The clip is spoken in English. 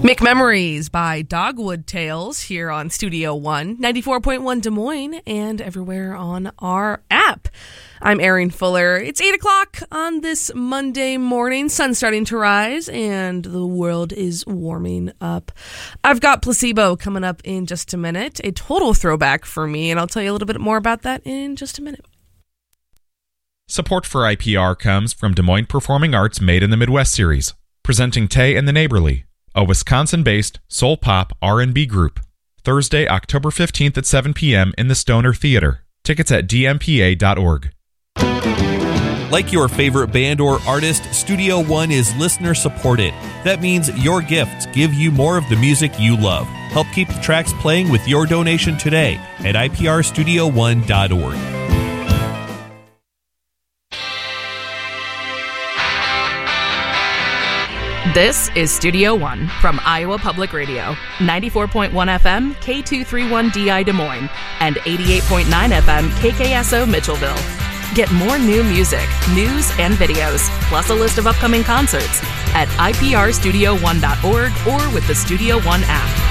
Make Memories by Dogwood Tales here on Studio One, 94.1 Des Moines, and everywhere on our app. I'm Erin Fuller. It's 8 o'clock on this Monday morning. Sun's starting to rise, and the world is warming up. I've got Placebo coming up in just a minute, a total throwback for me, and I'll tell you a little bit more about that in just a minute. Support for IPR comes from Des Moines Performing Arts Made in the Midwest series, presenting Tay and the Neighborly, a Wisconsin-based soul pop R&B group. Thursday, October 15th at 7 p.m. in the Stoner Theater. Tickets at dmpa.org. Like your favorite band or artist, Studio One is listener supported. That means your gifts give you more of the music you love. Help keep the tracks playing with your donation today at iprstudio1.org. This is Studio One from Iowa Public Radio, 94.1 FM, K231DI Des Moines, and 88.9 FM, KKSO Mitchellville. Get more new music, news, and videos, plus a list of upcoming concerts at iprstudio1.org or with the Studio One app.